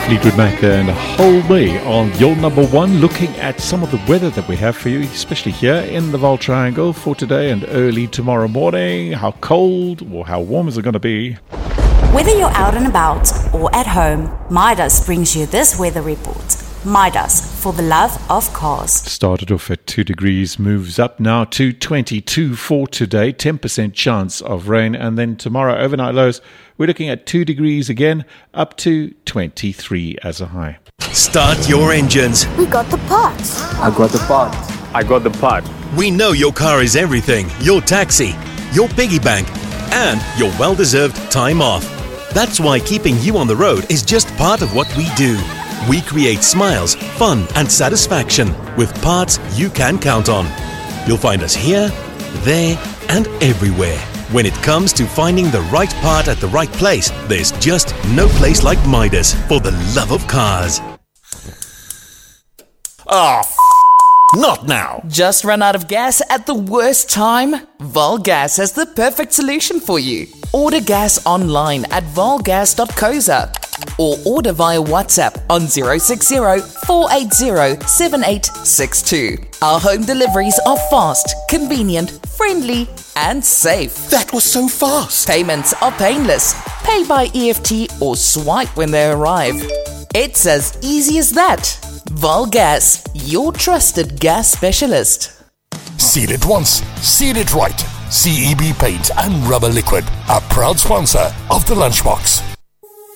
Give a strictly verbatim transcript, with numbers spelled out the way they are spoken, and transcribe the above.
Fleetwood Mac and Hold Me on your number one, looking at some of the weather that we have for you, especially here in the Vaal Triangle for today and early tomorrow morning. How cold or how warm is it going to be? Whether you're out and about or at home, Midas brings you this weather report. Midas, for the love of cars. Started off at two degrees, moves up now to twenty-two for today, ten percent chance of rain. And then tomorrow, overnight lows, we're looking at two degrees again, up to twenty-three as a high. Start your engines. We got the parts. I got the part. I got the part. We know your car is everything. Your taxi, your piggy bank, and your well-deserved time off. That's why keeping you on the road is just part of what we do. We create smiles, fun, and satisfaction with parts you can count on. You'll find us here, there, and everywhere. When it comes to finding the right part at the right place, there's just no place like Midas for the love of cars. Oh, f- not now. Just run out of gas at the worst time? Vaal Gas has the perfect solution for you. Order gas online at vaal gas dot co za or order via WhatsApp on zero six zero, four eight zero, seven eight six two. Our home deliveries are fast, convenient, friendly, and safe. That was so fast. Payments are painless. Pay by E F T or swipe when they arrive. It's as easy as that. Vaal Gas, your trusted gas specialist. Seal it once, seal it right. C E B Paint and Rubber Liquid, a proud sponsor of the Lunchbox.